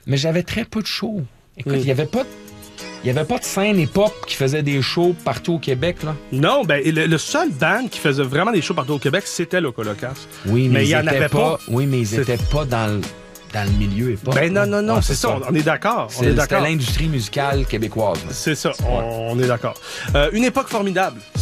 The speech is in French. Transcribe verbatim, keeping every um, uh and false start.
Mais j'avais très peu de shows. Écoute, il Mm. n'y avait pas de... Il n'y avait pas de scène hip-hop qui faisait des shows partout au Québec, là. Non, ben, le, le seul band qui faisait vraiment des shows partout au Québec, c'était Loco Locas. Oui, mais, Mais il ils y en étaient avait pas. Oui, mais ils C'est- n'étaient pas dans le, dans le milieu hip-hop. Ben non, là. non, non, Ouais, c'est ça, on est d'accord. On C'est- est C'était d'accord. l'industrie musicale québécoise. là. C'est ça, on, on est d'accord. Euh, une époque formidable.